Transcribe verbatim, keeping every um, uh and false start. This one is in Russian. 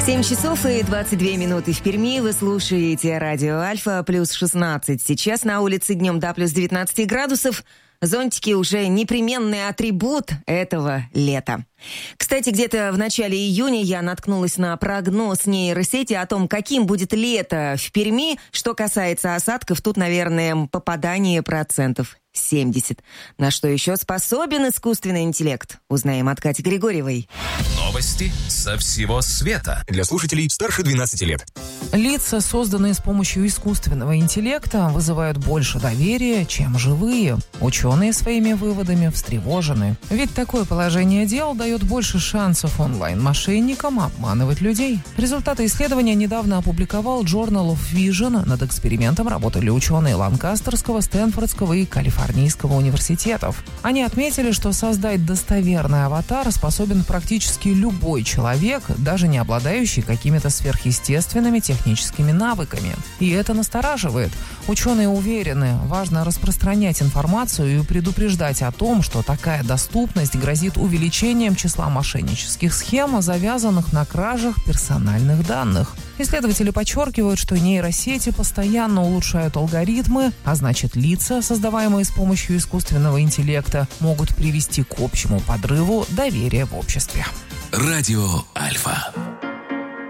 семь часов и двадцать две минуты в Перми. Вы слушаете радио Альфа, плюс шестнадцать. Сейчас на улице днем до плюс девятнадцать градусов. Зонтики уже непременный атрибут этого лета. Кстати, где-то в начале июня я наткнулась на прогноз нейросети о том, каким будет лето в Перми. Что касается осадков, тут, наверное, попадание процентов семьдесят. На что еще способен искусственный интеллект? Узнаем от Кати Григорьевой. Новости со всего света. Для слушателей старше двенадцати лет. Лица, созданные с помощью искусственного интеллекта, вызывают больше доверия, чем живые. Ученые своими выводами встревожены. Ведь такое положение дел дает больше шансов онлайн-мошенникам обманывать людей. Результаты исследования недавно опубликовал Journal of Vision. Над экспериментом работали ученые Ланкастерского, Стэнфордского и Калифорнийского университетов. Они отметили, что создать достоверный аватар способен практически любой человек, даже не обладающий какими-то сверхъестественными техническими навыками. И это настораживает. Ученые уверены, важно распространять информацию и предупреждать о том, что такая доступность грозит увеличением числа мошеннических схем, завязанных на кражах персональных данных. Исследователи подчеркивают, что нейросети постоянно улучшают алгоритмы, а значит, лица, создаваемые с помощью искусственного интеллекта, могут привести к общему подрыву доверия в обществе. Радио Альфа.